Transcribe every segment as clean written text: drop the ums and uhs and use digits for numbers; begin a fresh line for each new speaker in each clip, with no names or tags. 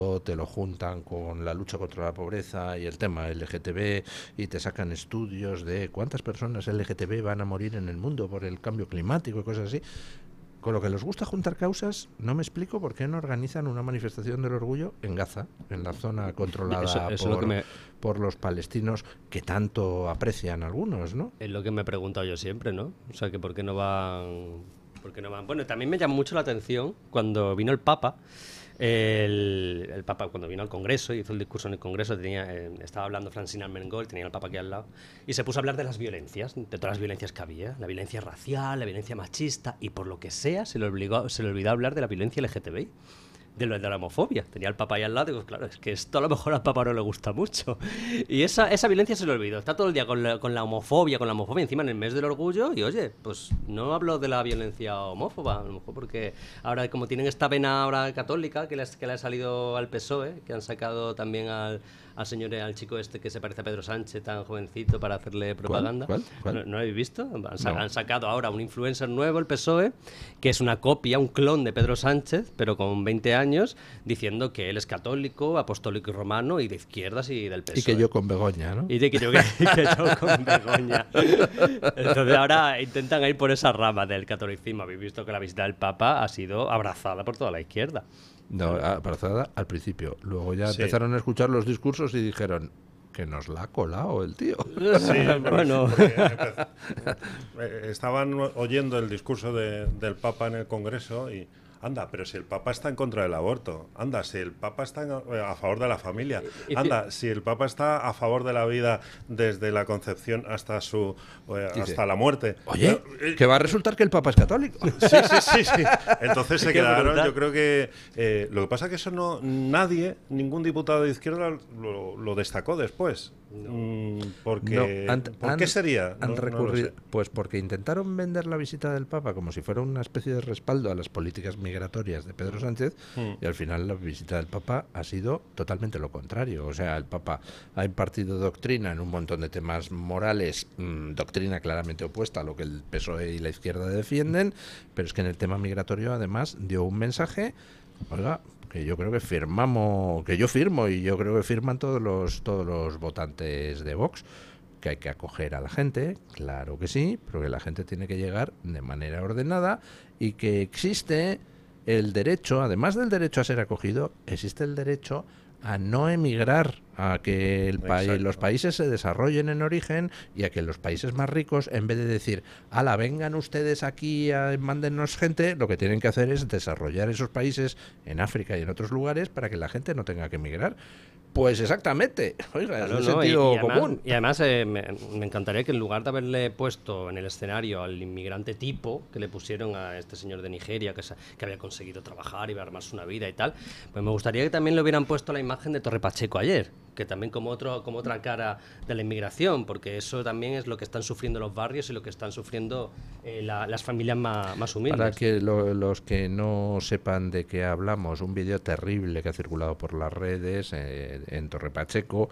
te lo juntan con la lucha contra la pobreza y el tema LGTB y te sacan estudios de cuántas personas LGTB van a morir en el mundo por el cambio climático y cosas así. Con lo que les gusta juntar causas, no me explico por qué no organizan una manifestación del orgullo en Gaza, en la zona controlada por los palestinos que tanto aprecian algunos, ¿no?
Es lo que me he preguntado yo siempre, ¿no? O sea, que por qué no van... Bueno, también me llamó mucho la atención cuando vino el Papa. El Papa, cuando vino al Congreso, hizo el discurso en el Congreso, estaba hablando Francine Armengol, tenía al Papa aquí al lado, y se puso a hablar de las violencias, de todas las violencias que había, la violencia racial, la violencia machista, y por lo que sea, se le olvidó hablar de la violencia LGTBI. De la homofobia. Tenía al Papa ahí al lado y digo, claro, es que esto a lo mejor al Papa no le gusta mucho. Y esa violencia se le olvidó. Está todo el día con la homofobia, encima en el mes del orgullo, y oye, pues no hablo de la violencia homófoba, a lo mejor porque ahora como tienen esta vena ahora católica que le ha salido al PSOE, que han sacado también al chico este que se parece a Pedro Sánchez, tan jovencito, para hacerle propaganda.
¿Cuál?
¿No lo habéis visto? Han sacado ahora un influencer nuevo, el PSOE, que es una copia, un clon de Pedro Sánchez, pero con 20 años, diciendo que él es católico, apostólico y romano, y de izquierdas y del PSOE.
Y que yo con Begoña, ¿no?
Y que yo con Begoña. Entonces ahora intentan ir por esa rama del catolicismo. Habéis visto que la visita del Papa ha sido abrazada por toda la izquierda.
No, abrazada al principio. Luego ya empezaron a escuchar los discursos y dijeron que nos la ha colado el tío.
Sí, bueno. Estaban oyendo el discurso del Papa en el Congreso y anda, pero si el Papa está en contra del aborto, anda, si el Papa está a favor de la familia, anda, si el Papa está a favor de la vida desde la concepción hasta hasta la muerte.
Oye, que va a resultar que el Papa es católico.
Sí. Entonces se quedaron, yo creo que lo que pasa es que eso ningún diputado de izquierda lo destacó después. ¿Por qué sería?
Han recurrido, pues porque intentaron vender la visita del Papa como si fuera una especie de respaldo a las políticas migratorias de Pedro Sánchez y al final la visita del Papa ha sido totalmente lo contrario. O sea, el Papa ha impartido doctrina en un montón de temas morales, doctrina claramente opuesta a lo que el PSOE y la izquierda defienden, pero es que en el tema migratorio además dio un mensaje, oiga, que yo creo que yo firmo y yo creo que firman todos los votantes de Vox, que hay que acoger a la gente, claro que sí, pero que la gente tiene que llegar de manera ordenada y que existe el derecho, además del derecho a ser acogido, existe el derecho a no emigrar, a que los países se desarrollen en origen y a que los países más ricos, en vez de decir, ala, vengan ustedes aquí, mándennos gente, lo que tienen que hacer es desarrollar esos países en África y en otros lugares para que la gente no tenga que emigrar. Pues exactamente, oiga, claro, es sentido común.
Y además me encantaría que en lugar de haberle puesto en el escenario al inmigrante tipo que le pusieron a este señor de Nigeria que había conseguido trabajar y armarse una vida y tal, pues me gustaría que también le hubieran puesto la imagen de Torre Pacheco ayer, que también como otra cara de la inmigración, porque eso también es lo que están sufriendo los barrios y lo que están sufriendo las familias más humildes.
Para que los que no sepan de qué hablamos, un vídeo terrible que ha circulado por las redes en Torre Pacheco,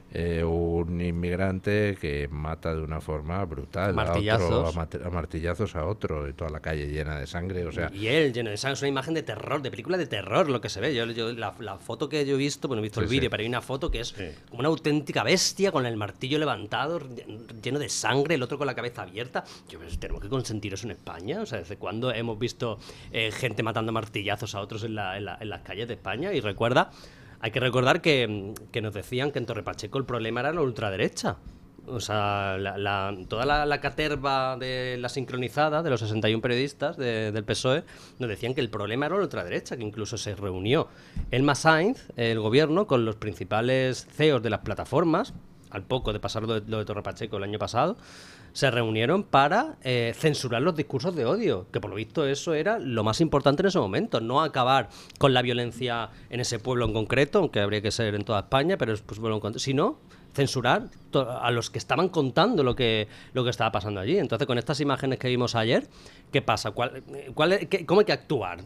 un inmigrante que mata de una forma brutal a martillazos a otro, y toda la calle llena de sangre, o sea,
y él lleno de sangre, es una imagen de terror, de película de terror lo que se ve. Yo la foto que yo he visto, bueno, he visto el vídeo, pero hay una foto que es como una auténtica bestia con el martillo levantado, lleno de sangre, el otro con la cabeza abierta. Tenemos que consentir eso en España, o sea, ¿desde cuándo hemos visto gente matando a martillazos a otros en las calles de España? Y hay que recordar que nos decían que en Torre Pacheco el problema era la ultraderecha. O sea, toda la caterva de la sincronizada de los 61 periodistas del PSOE nos decían que el problema era la ultraderecha, que incluso se reunió Elma Sainz, el gobierno, con los principales CEOs de las plataformas, al poco de pasar lo de Torre Pacheco el año pasado, se reunieron para censurar los discursos de odio, que por lo visto eso era lo más importante en ese momento, no acabar con la violencia en ese pueblo en concreto, aunque habría que ser en toda España, pero es sino censurar a los que estaban contando lo que estaba pasando allí. Entonces, con estas imágenes que vimos ayer, ¿qué pasa? ¿Cómo hay que actuar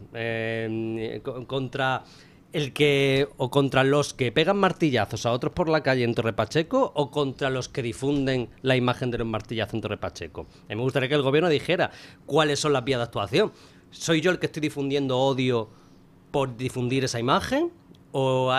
contra contra los que pegan martillazos a otros por la calle en Torre Pacheco, o contra los que difunden la imagen de los martillazos en Torre Pacheco? Me gustaría que el gobierno dijera cuáles son las vías de actuación. ¿Soy yo el que estoy difundiendo odio por difundir esa imagen? ¿O